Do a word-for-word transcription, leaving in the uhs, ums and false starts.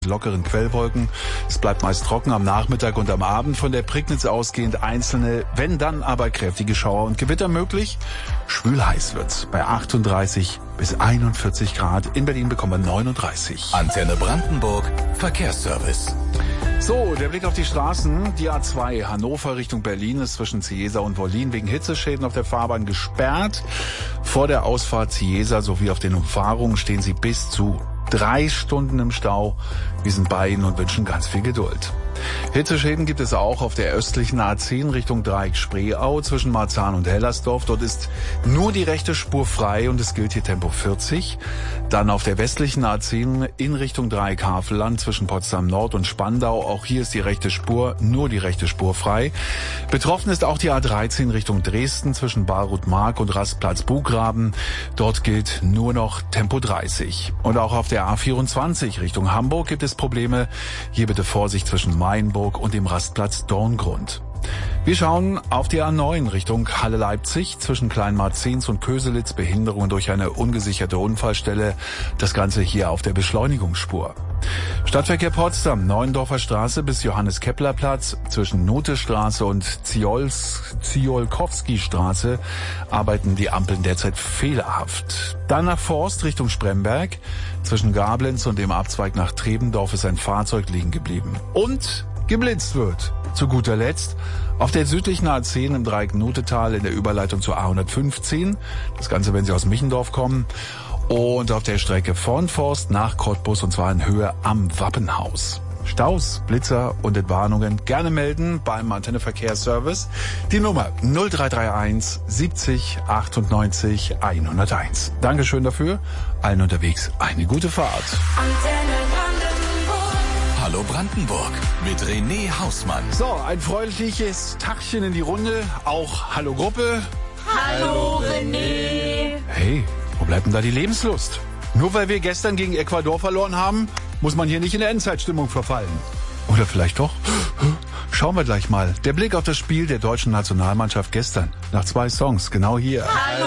lockeren Quellwolken. Es bleibt meist trocken am Nachmittag und am Abend. Von der Prignitz ausgehend einzelne, wenn dann aber kräftige Schauer und Gewitter möglich. Schwül heiß wird's bei achtunddreißig bis einundvierzig Grad. In Berlin bekommen wir neununddreißig. Antenne Brandenburg, Verkehrsservice. So, der Blick auf die Straßen. Die A zwei Hannover Richtung Berlin ist zwischen Ciesa und Wollin wegen Hitzeschäden auf der Fahrbahn gesperrt. Vor der Ausfahrt Ciesa sowie auf den Umfahrungen stehen sie bis zu drei Stunden im Stau. Wir sind bei Ihnen und wünschen ganz viel Geduld. Hitzeschäden gibt es auch auf der östlichen A zehn Richtung Dreieck Spreeau zwischen Marzahn und Hellersdorf. Dort ist nur die rechte Spur frei und es gilt hier Tempo vierzig. Dann auf der westlichen A zehn in Richtung Dreieck Havelland zwischen Potsdam Nord und Spandau. Auch hier ist die rechte Spur, nur die rechte Spur frei. Betroffen ist auch die A dreizehn Richtung Dresden zwischen Baruth-Mark und Rastplatz Buchgraben. Dort gilt nur noch Tempo dreißig. Und auch auf der A vierundzwanzig Richtung Hamburg gibt es Probleme. Hier bitte Vorsicht zwischen Mainburg und dem Rastplatz Dorngrund. Wir schauen auf die A neun Richtung Halle-Leipzig zwischen Kleinmarzens und Köselitz. Behinderungen durch eine ungesicherte Unfallstelle. Das Ganze hier auf der Beschleunigungsspur. Stadtverkehr Potsdam, Neuendorfer Straße bis Johannes-Kepler-Platz. Zwischen Notestraße und Ziolkowski-Straße arbeiten die Ampeln derzeit fehlerhaft. Dann nach Forst Richtung Spremberg. Zwischen Gablenz und dem Abzweig nach Trebendorf ist ein Fahrzeug liegen geblieben. Und geblitzt wird. Zu guter Letzt auf der südlichen A zehn im Dreieck Notetal in der Überleitung zur A hundertfünfzehn. Das Ganze, wenn Sie aus Michendorf kommen. Und auf der Strecke von Forst nach Cottbus und zwar in Höhe am Wappenhaus. Staus, Blitzer und Entwarnungen gerne melden beim Antenne Verkehrsservice. Die Nummer null drei drei eins siebzig achtundneunzig hunderteins. Dankeschön dafür. Allen unterwegs eine gute Fahrt. Antenne Brandenburg. Hallo Brandenburg mit René Hausmann. So, ein freundliches Tachchen in die Runde. Auch Hallo Gruppe. Hallo René. Hey, wo bleibt denn da die Lebenslust? Nur weil wir gestern gegen Ecuador verloren haben, muss man hier nicht in der Endzeitstimmung verfallen. Oder vielleicht doch? Schauen wir gleich mal. Der Blick auf das Spiel der deutschen Nationalmannschaft gestern. Nach zwei Songs, genau hier. Hallo